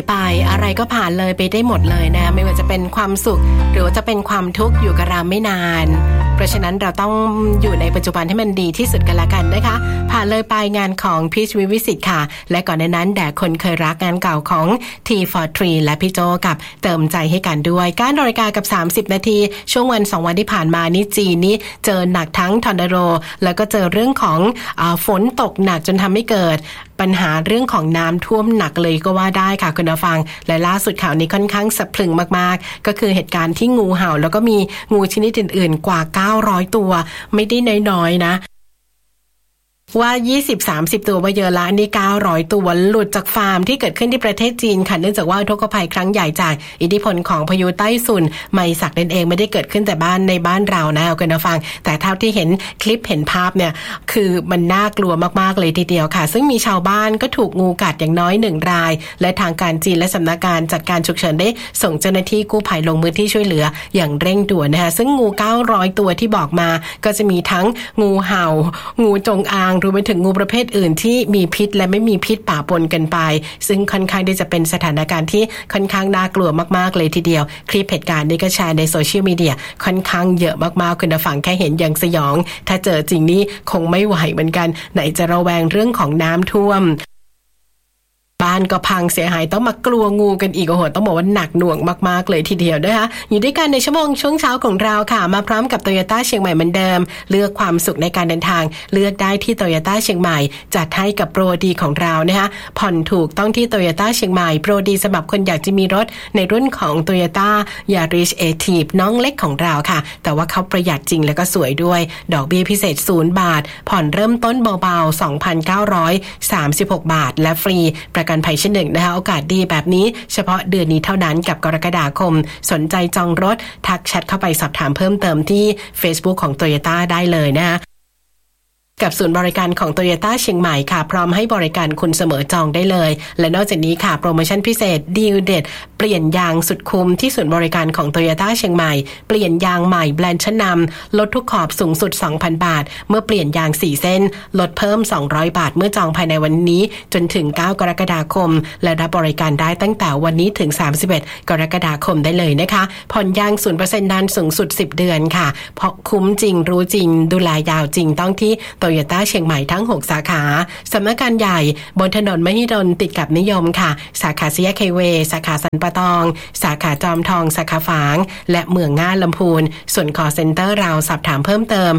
ไปอะไรก็ผ่านเลยไปได้หมดเลยนะไม่ว่าจะเป็นความสุขหรือว่าจะเป็นความทุกข์อยู่กับเราไม่นานเพราะฉะนั้นเราต้องอยู่ในปัจจุบันให้มันดีที่สุดกันละกันนะคะผ่านเลยไปงานของพีชวิสิตค่ะและก่อนหน้านั้นแด่คนเคยรักงานเก่าของ T43 และพี่โจกับเติมใจให้กันด้วย9 นาฬิกากับ30 นาทีช่วงวัน2วันที่ผ่านมานี่จีนนี่เจอหนักทั้งทอร์นาโดแล้วก็เจอเรื่องของฝนตกหนักจนทำให้เกิดปัญหาเรื่องของน้ำท่วมหนักเลยก็ว่าได้ค่ะคุณผู้ฟังและล่าสุดข่าวนี้ค่อนข้างสะพรึงมากๆก็คือเหตุการณ์ที่งูเห่าแล้วก็มีงูชนิดอื่นๆกว่า900ตัวไม่ได้น้อยๆนะว่า 20-30 ตัวว่าเยอะละนี่900ตัวหลุดจากฟาร์มที่เกิดขึ้นที่ประเทศจีนค่ะเนื่องจากว่าอุทกภัยครั้งใหญ่จากอิทธิพลของพายุไต้ฝุ่นไมศักนั่นเองไม่ได้เกิดขึ้นแต่ในบ้านเรานะคุณผู้ฟังแต่เท่าที่เห็นคลิปเห็นภาพเนี่ยคือมันน่ากลัวมากๆเลยทีเดียวค่ะซึ่งมีชาวบ้านก็ถูกงูกัดอย่างน้อย1รายและทางการจีนและสำนักงานจัดการฉุกเฉินได้ส่งเจ้าหน้าที่กู้ภัยลงพื้นที่ช่วยเหลืออย่างเร่งด่วนนะคะซึ่งงู900ตัวที่บอกมาก็จะมีทั้งงูเห่างูจงอางรวมไปถึงงูประเภทอื่นที่มีพิษและไม่มีพิษปะปนกันไปซึ่งค่อนข้างที่จะเป็นสถานการณ์ที่ค่อนข้างน่ากลัวมากๆเลยทีเดียวคลิปเหตุการณ์นี้ก็แชร์ในโซเชียลมีเดียค่อนข้างเยอะมากๆคุณผู้ฟังแค่เห็นอย่างสยองถ้าเจอจริงนี่คงไม่ไหวเหมือนกันไหนจะระแวงเรื่องของน้ำท่วมบ้านก็พังเสียหายต้องมากลัวงูกันอีกโอ้โหต้องบอกว่าหนักหน่วงมากๆเลยทีเดียวนะคะอยู่ด้วยกันในชั่วโมงช่วงเช้าของเราค่ะมาพร้อมกับ Toyota เชียงใหม่เหมือนเดิมเลือกความสุขในการเดินทางเลือกได้ที่ Toyota เชียงใหม่จัดให้กับโปรดีของเรานะคะผ่อนถูกต้องที่ Toyota เชียงใหม่โปรดีสำหรับคนอยากจะมีรถในรุ่นของ Toyota Yaris Active น้องเล็กของเราค่ะแต่ว่าเขาประหยัดจริงแล้วก็สวยด้วยดอกเบี้ยพิเศษ0 บาทผ่อนเริ่มต้นเบาๆ 2,936 บาทและฟรีประกันภัยชั้น 1นะคะโอกาสดีแบบนี้เฉพาะเดือนนี้เท่านั้นกับกรกฎาคมสนใจจองรถทักแชทเข้าไปสอบถามเพิ่มเติมที่ Facebook ของ Toyota ได้เลยนะคะกับศูนย์บริการของ Toyota เชียงใหม่ค่ะพร้อมให้บริการคุณเสมอจองได้เลยและนอกจากนี้ค่ะโปรโมชั่นพิเศษดีลเด็ดเปลี่ยนยางสุดคุ้มที่ศูนย์บริการของ Toyota เชียงใหม่เปลี่ยนยางใหม่แบรนด์ชั้นนำลดทุกขอบสูงสุด 2,000 บาทเมื่อเปลี่ยนยาง4เส้นลดเพิ่ม200บาทเมื่อจองภายในวันนี้จนถึง9 กรกฎาคมและรับบริการได้ตั้งแต่วันนี้ถึง31 กรกฎาคมได้เลยนะคะผ่อนยาง 0% นานสูงสุด10 เดือนค่ะเพราะคุ้มจริงรู้จริงดูแลยาวจริงต้องที่Toyota เชียงใหม่ทั้ง6สาขาสำนักงานใหญ่บนถนนมหิดลติดกับนิยมค่ะสาขาสี่แยกไฮเวย์สาขาสันปะตองสาขาจอมทองสาขาฝางและเมืองง่าลำพูนส่วน call center เราสอบถามเพิ่มเติม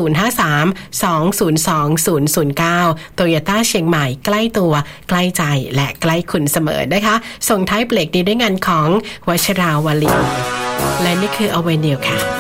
053-202-009 Toyota เชียงใหม่ใกล้ตัวใกล้ใจและใกล้คุณเสมอนะคะส่งท้ายเบรกนี้ด้วยงานของวชราวลีและนี่คือ Avenue ค่ะ